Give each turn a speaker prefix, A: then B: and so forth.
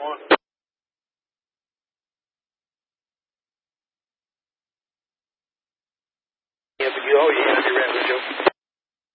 A: 1. Yeah, but you always have to be ready to go.